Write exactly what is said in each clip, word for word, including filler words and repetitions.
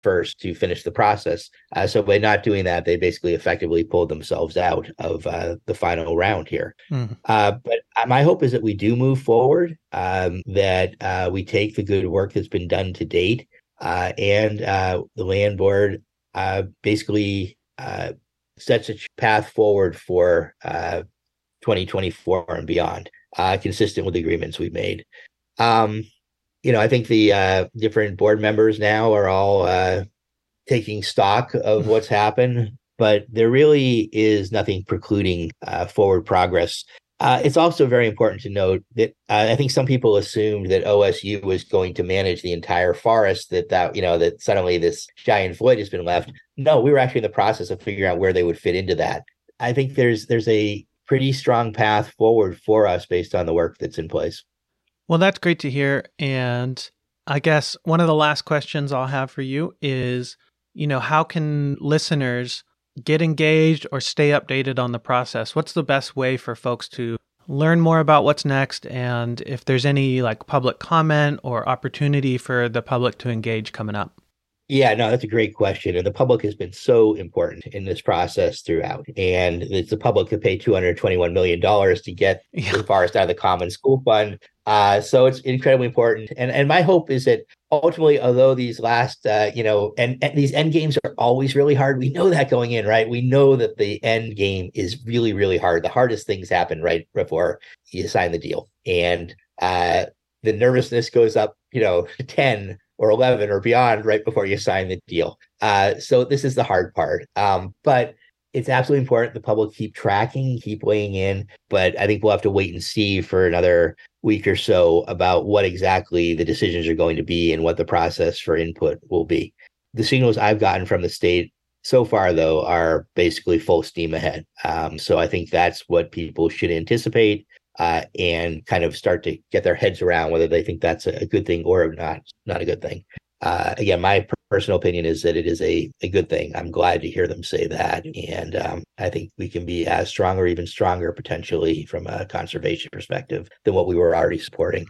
first to finish the process. Uh, so by not doing that, they basically effectively pulled themselves out of uh, the final round here. Mm. Uh, but my hope is that we do move forward, um, that uh, we take the good work that's been done to date, uh, and uh, the land board uh, basically uh, sets a path forward for uh, twenty twenty-four and beyond, uh, consistent with the agreements we've made. Um, you know, I think the uh, different board members now are all uh, taking stock of what's happened, but there really is nothing precluding uh, forward progress. Uh, it's also very important to note that uh, I think some people assumed that O S U was going to manage the entire forest, that that you know that suddenly this giant void has been left. No, we were actually in the process of figuring out where they would fit into that. I think there's there's a pretty strong path forward for us based on the work that's in place. Well, that's great to hear. And I guess one of the last questions I'll have for you is, you know, how can listeners get engaged or stay updated on the process? What's the best way for folks to learn more about what's next? And if there's any like public comment or opportunity for the public to engage coming up? Yeah, no, that's a great question. And the public has been so important in this process throughout. And it's the public that paid two hundred twenty-one million dollars to get Yeah. the forest out of the Common School Fund. Uh, so it's incredibly important. And and my hope is that ultimately, although these last, uh, you know, and, and these end games are always really hard, we know that going in, right? We know that the end game is really, really hard. The hardest things happen right before you sign the deal. And uh, the nervousness goes up, you know, to ten or eleven or beyond right before you sign the deal. Uh, so this is the hard part. Um, but it's absolutely important the public keep tracking, keep weighing in. But I think we'll have to wait and see for another week or so about what exactly the decisions are going to be and what the process for input will be. The signals I've gotten from the state so far, though, are basically full steam ahead. Um, so I think that's what people should anticipate. Uh, and kind of start to get their heads around whether they think that's a good thing or not, not a good thing. Uh, again, my personal opinion is that it is a, a good thing. I'm glad to hear them say that. And um, I think we can be as strong or even stronger potentially from a conservation perspective than what we were already supporting.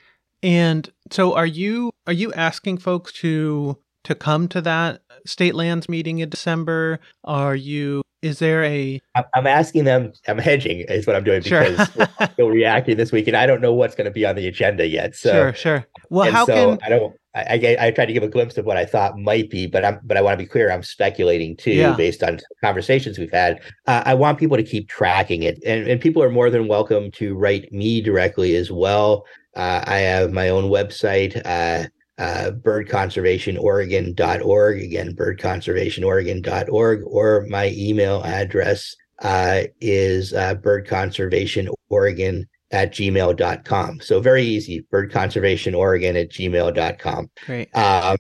And so are you are you asking folks to to come to that state lands meeting in December? Are you Is there a... I'm asking them, I'm hedging is what I'm doing because Sure. we're still reacting this week and I don't know what's going to be on the agenda yet. So, Sure, sure. Well, and how so can... I don't, I, I, I tried to give a glimpse of what I thought might be, but I'm, but I want to be clear. I'm speculating too, Yeah. based on conversations we've had. Uh, I want people to keep tracking it, and, and people are more than welcome to write me directly as well. Uh, I have my own website, uh, uh, bird conservation oregon dot org. Again, bird conservation oregon dot org, or my email address uh, is uh, birdconservationoregon at gmail dot com. So very easy, birdconservationoregon at gmail dot com. Great. Um,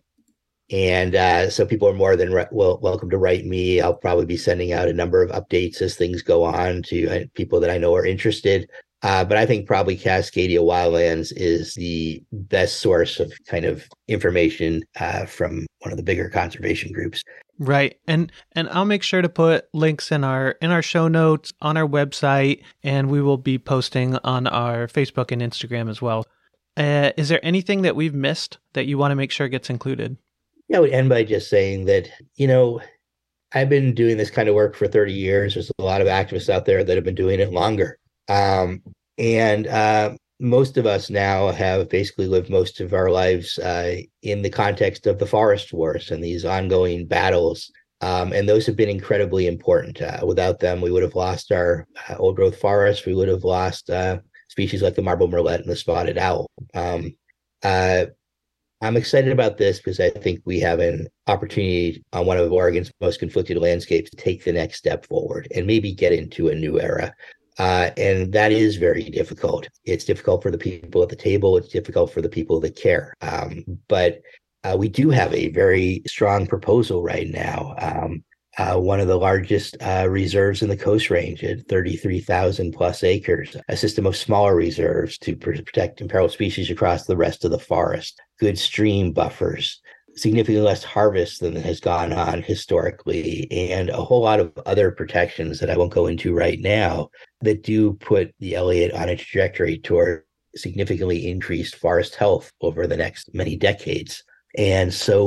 and uh, so people are more than re- well, welcome to write me. I'll probably be sending out a number of updates as things go on to uh, people that I know are interested. Uh, but I think probably Cascadia Wildlands is the best source of kind of information uh, from one of the bigger conservation groups. Right. And and I'll make sure to put links in our in our show notes on our website, and we will be posting on our Facebook and Instagram as well. Uh, is there anything that we've missed that you want to make sure gets included? Yeah, I would end by just saying that, you know, I've been doing this kind of work for thirty years. There's a lot of activists out there that have been doing it longer. Um, and uh, most of us now have basically lived most of our lives uh, in the context of the forest wars and these ongoing battles. Um, and those have been incredibly important. Uh, without them, we would have lost our uh, old growth forests. We would have lost uh, species like the marble murrelet and the spotted owl. Um, uh, I'm excited about this because I think we have an opportunity on one of Oregon's most conflicted landscapes to take the next step forward and maybe get into a new era. Uh, and that is very difficult. It's difficult for the people at the table. It's difficult for the people that care. Um, but uh, we do have a very strong proposal right now. Um, uh, one of the largest uh, reserves in the Coast Range at thirty-three thousand plus acres, a system of smaller reserves to pr- protect imperiled species across the rest of the forest, good stream buffers, significantly less harvest than has gone on historically, and a whole lot of other protections that I won't go into right now that do put the Elliott on a trajectory toward significantly increased forest health over the next many decades. And so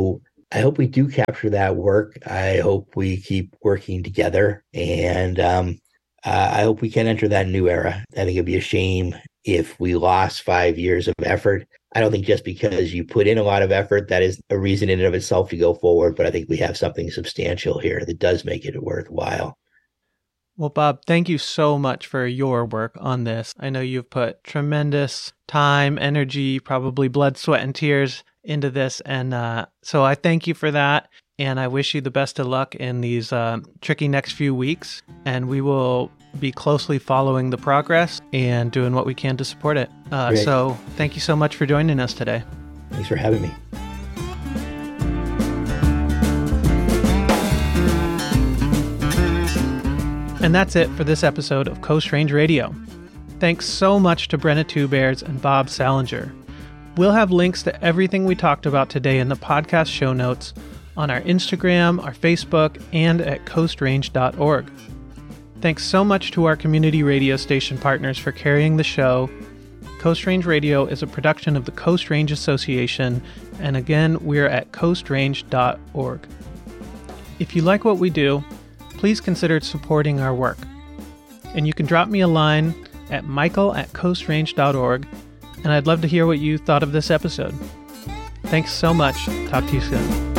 I hope we do capture that work. I hope we keep working together, and um, uh, I hope we can enter that new era. I think it'd be a shame if we lost five years of effort. I don't think just because you put in a lot of effort, that is a reason in and of itself to go forward. But I think we have something substantial here that does make it worthwhile. Well, Bob, thank you so much for your work on this. I know you've put tremendous time, energy, probably blood, sweat, and tears into this. And uh, so I thank you for that. And I wish you the best of luck in these uh, tricky next few weeks. And we will be closely following the progress and doing what we can to support it. Uh, so thank you so much for joining us today. Thanks for having me. And that's it for this episode of Coast Range Radio. Thanks so much to Brenna Two Bears and Bob Salinger. We'll have links to everything we talked about today in the podcast show notes on our Instagram, our Facebook, and at coast range dot org. Thanks so much to our community radio station partners for carrying the show. Coast Range Radio is a production of the Coast Range Association, and again, we're at coast range dot org. If you like what we do, please consider supporting our work. And you can drop me a line at michael at coast range dot org, and I'd love to hear what you thought of this episode. Thanks so much. Talk to you soon.